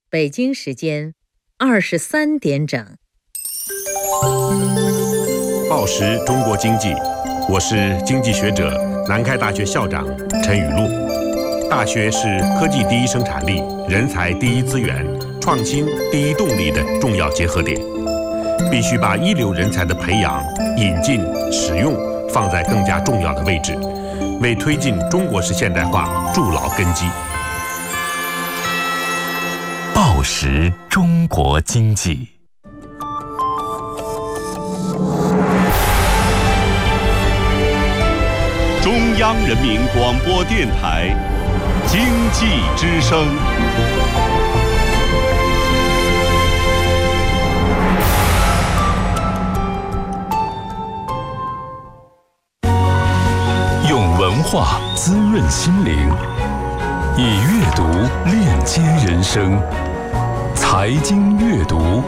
北京时间23点整。 报时中国经济，我是经济学者、南开大学校长陈雨露。大学是科技第一生产力、人才第一资源、创新第一动力的重要结合点，必须把一流人才的培养、引进、使用放在更加重要的位置，为推进中国式现代化筑牢根基。 报时中国经济， 中央人民广播电台经济之声。 用文化滋润心灵，以阅读链接人生。财经阅读，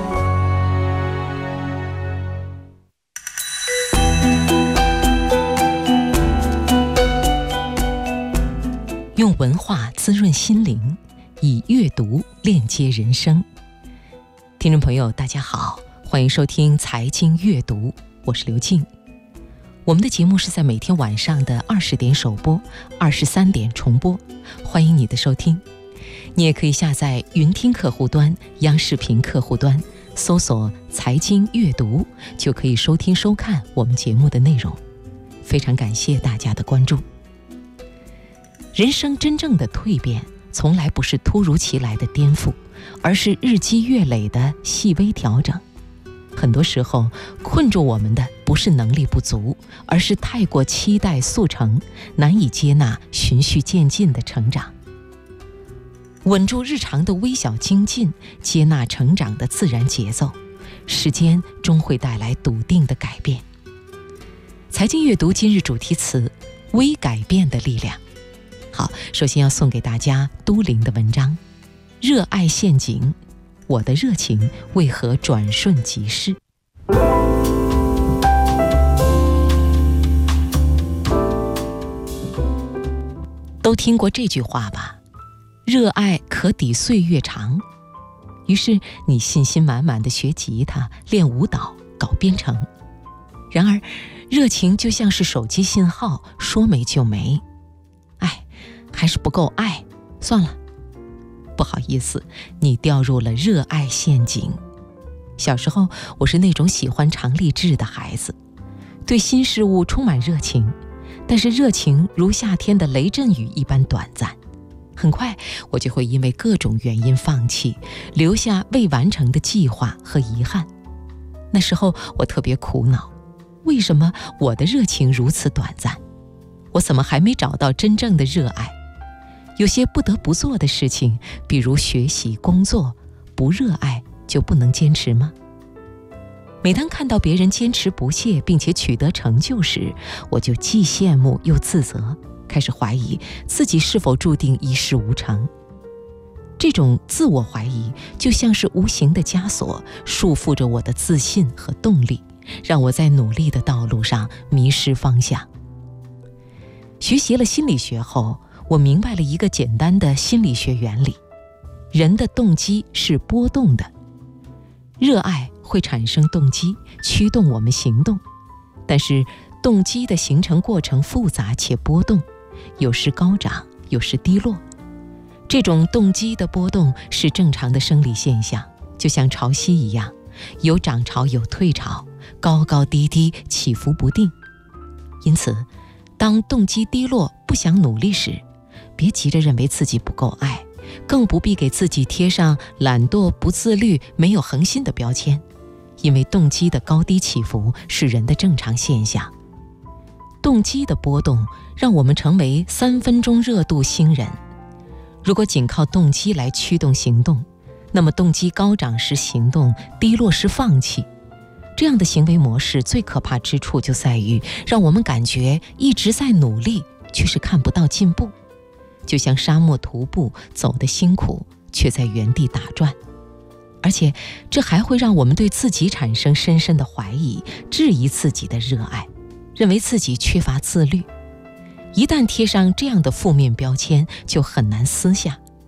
用文化滋润心灵，以阅读链接人生。听众朋友大家好，欢迎收听财经阅读，我是刘静。我们的节目是在每天晚上的20点首播，23点重播，欢迎你的收听。你也可以下载云听客户端、央视频客户端，搜索财经阅读，就可以收听收看我们节目的内容。非常感谢大家的关注。人生真正的蜕变，从来不是突如其来的颠覆，而是日积月累的细微调整。很多时候，困住我们的不是能力不足，而是太过期待速成，难以接纳循序渐进的成长。稳住日常的微小精进，接纳成长的自然节奏，时间终会带来笃定的改变。财经阅读今日主题词：微改变的力量。好，首先要送给大家都灵的文章：热爱陷阱，我的热情为何转瞬即逝？都听过这句话吧？热爱可抵岁月长。于是你信心满满地学吉他、练舞蹈、搞编程。然而热情就像是手机信号，说没就没。还是不够爱，算了。不好意思，你掉入了热爱陷阱。小时候，我是那种喜欢常立志的孩子，对新事物充满热情，但是热情如夏天的雷阵雨一般短暂。很快，我就会因为各种原因放弃，留下未完成的计划和遗憾。那时候，我特别苦恼，为什么我的热情如此短暂？我怎么还没找到真正的热爱？有些不得不做的事情，比如学习、工作，不热爱就不能坚持吗？每当看到别人坚持不懈并且取得成就时，我就既羡慕又自责，开始怀疑自己是否注定一事无成。这种自我怀疑就像是无形的枷锁，束缚着我的自信和动力，让我在努力的道路上迷失方向。学习了心理学后，我明白了一个简单的心理学原理：人的动机是波动的。热爱会产生动机，驱动我们行动，但是动机的形成过程复杂且波动，有时高涨，有时低落。这种动机的波动是正常的生理现象，就像潮汐一样，有涨潮有退潮，高高低低，起伏不定。因此，当动机低落，不想努力时，别急着认为自己不够爱，更不必给自己贴上懒惰、不自律、没有恒心的标签，因为动机的高低起伏是人的正常现象。动机的波动让我们成为3分钟热度新人。如果仅靠动机来驱动行动，那么动机高涨时行动，低落时放弃。这样的行为模式最可怕之处就在于让我们感觉一直在努力，却是看不到进步，就像沙漠徒步，走得辛苦，却在原地打转。而且这还会让我们对自己产生深深的怀疑，质疑自己的热爱，认为自己缺乏自律。一旦贴上这样的负面标签，就很难撕下，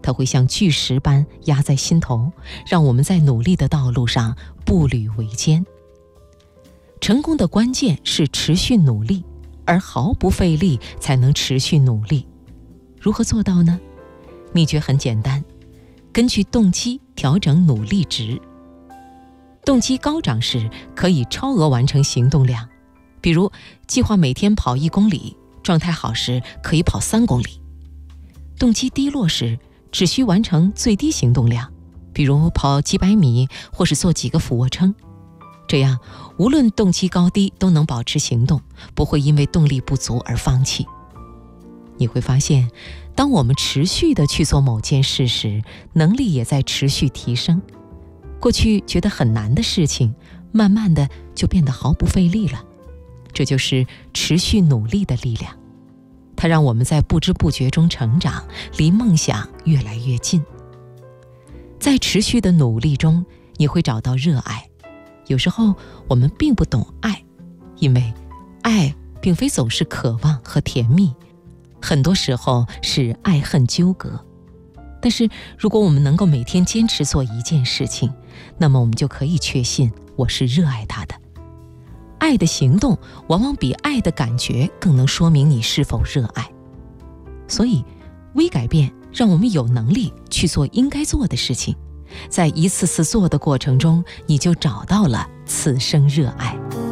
它会像巨石般压在心头，让我们在努力的道路上步履维艰。成功的关键是持续努力，而毫不费力才能持续努力。如何做到呢？秘诀很简单，根据动机调整努力值。动机高涨时，可以超额完成行动量，比如计划每天跑1公里，状态好时可以跑3公里。动机低落时，只需完成最低行动量，比如跑几百米或是做几个俯卧撑。这样无论动机高低都能保持行动，不会因为动力不足而放弃。你会发现，当我们持续地去做某件事时，能力也在持续提升。过去觉得很难的事情，慢慢的就变得毫不费力了。这就是持续努力的力量，它让我们在不知不觉中成长，离梦想越来越近。在持续的努力中，你会找到热爱。有时候我们并不懂爱，因为爱并非总是渴望和甜蜜，很多时候是爱恨纠葛。但是如果我们能够每天坚持做一件事情，那么我们就可以确信我是热爱它的。爱的行动往往比爱的感觉更能说明你是否热爱。所以微改变让我们有能力去做应该做的事情，在一次次做的过程中，你就找到了此生热爱。